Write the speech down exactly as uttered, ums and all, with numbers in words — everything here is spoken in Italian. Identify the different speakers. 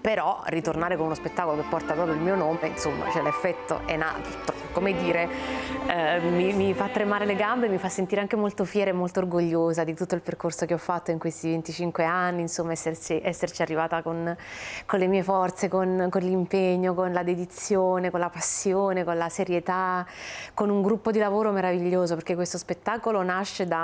Speaker 1: però ritornare con uno spettacolo che porta proprio il mio nome, insomma, cioè l'effetto è un altro, come dire, eh, mi, mi fa tremare le gambe, mi fa sentire anche molto fiera e molto orgogliosa di tutto il percorso che ho fatto in questi venticinque anni, insomma, esserci, esserci arrivata con, con le mie forze, con, con l'impegno, con la dedizione, con la passione, con la serietà, con un gruppo di lavoro meraviglioso, perché questo spettacolo nasce da